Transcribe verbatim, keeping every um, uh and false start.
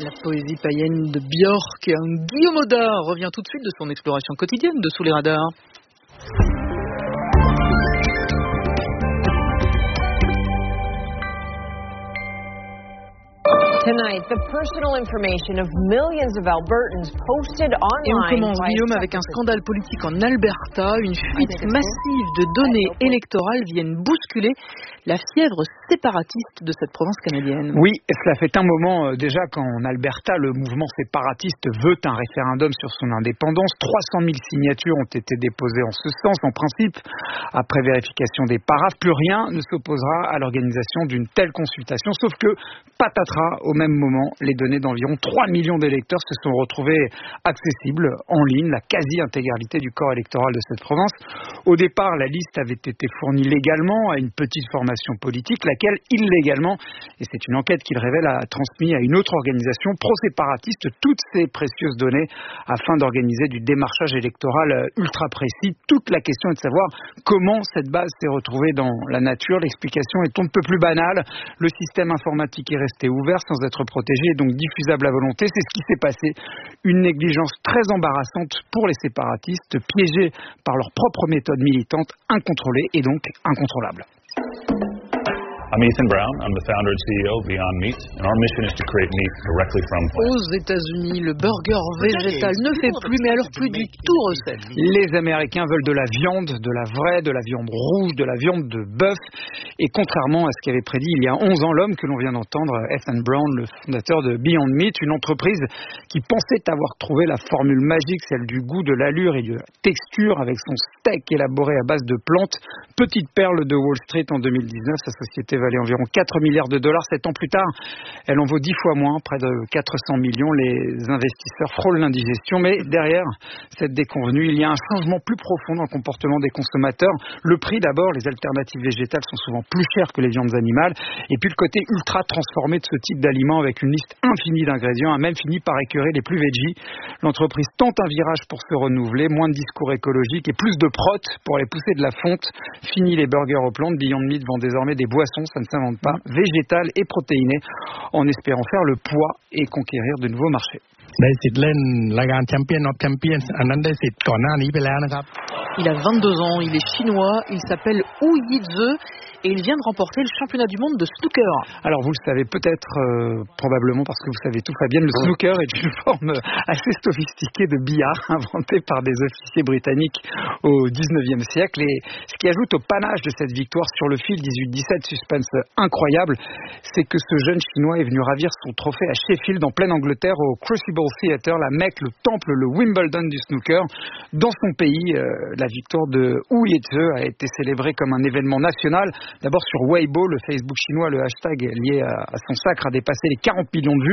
La poésie païenne de Björk. Guillaume Audard revient tout de suite de son exploration quotidienne de Sous les radars. Tonight, the personal information of millions of Albertans posted online. Et on commence, Guillaume, avec un scandale politique en Alberta. Une fuite massive de données électorales viennent bousculer la fièvre séparatiste de cette province canadienne. Oui, cela fait un moment euh, déjà qu'en Alberta, le mouvement séparatiste veut un référendum sur son indépendance. trois cent mille signatures ont été déposées en ce sens. En principe, après vérification des paraphes, plus rien ne s'opposera à l'organisation d'une telle consultation. Sauf que, patatras, au même moment, les données d'environ trois millions d'électeurs se sont retrouvées accessibles en ligne, la quasi-intégralité du corps électoral de cette province. Au départ, la liste avait été fournie légalement à une petite formation politique, laquelle, illégalement, et c'est une enquête qui le révèle, a transmis à une autre organisation pro-séparatiste toutes ces précieuses données afin d'organiser du démarchage électoral ultra précis. Toute la question est de savoir comment cette base s'est retrouvée dans la nature. L'explication est un peu plus banale. Le système informatique est resté ouvert sans être protégé et donc diffusable à volonté. C'est ce qui s'est passé. Une négligence très embarrassante pour les séparatistes, piégés par leur propre méthode militante, incontrôlée et donc incontrôlable. I'm Ethan Brown. I'm the founder and C E O of Beyond Meat, and our mission is to create meat directly from plants. Aux États-Unis, le burger végétal ne fait plus, mais alors plus du tout recette. Les Américains veulent de la viande, de la vraie, de la viande rouge, de la viande de bœuf. Et contrairement à ce qu'avait prédit il y a onze ans l'homme que l'on vient d'entendre, Ethan Brown, le fondateur de Beyond Meat, une entreprise qui pensait avoir trouvé la formule magique, celle du goût, de l'allure et de la texture avec son steak élaboré à base de plantes. Petite perle de Wall Street en deux mille dix-neuf, sa société valait environ quatre milliards de dollars. Sept ans plus tard, elle en vaut dix fois moins, près de quatre cents millions. Les investisseurs frôlent l'indigestion, mais derrière cette déconvenue, il y a un changement plus profond dans le comportement des consommateurs. Le prix d'abord, les alternatives végétales sont souvent plus chères que les viandes animales, et puis le côté ultra transformé de ce type d'aliments avec une liste infinie d'ingrédients a même fini par écœurer les plus veggies. L'entreprise tente un virage pour se renouveler, moins de discours écologiques et plus de prot pour les pousser de la fonte. Fini les burgers aux plantes, Beyond Meat vend désormais des boissons, ça ne s'invente pas, végétales et protéinées, en espérant faire le poids et conquérir de nouveaux marchés. ได้สิทธิ์เล่นรายการแชมเปี้ยนออฟแชมเปี้ยนอันนั้นได้สิทธิ์ก่อนหน้านี้ไปแล้วนะครับ Il a vingt-deux ans, il est chinois, il s'appelle Wu Yizhe et il vient de remporter le championnat du monde de snooker. Alors vous le savez peut-être, euh, probablement parce que vous savez tout Fabien, le snooker est une forme assez sophistiquée de billard inventée par des officiers britanniques au dix-neuvième siècle, et ce qui ajoute au panache de cette victoire sur le fil dix-huit dix-sept, suspense incroyable, c'est que ce jeune chinois est venu ravir son trophée à Sheffield en pleine Angleterre au Crucible Theatre, la Mecque, le temple, le Wimbledon du snooker. Dans son pays, euh, la victoire de Wu Yizhe a été célébrée comme un événement national. D'abord sur Weibo, le Facebook chinois, le hashtag lié à, à son sacre a dépassé les quarante millions de vues.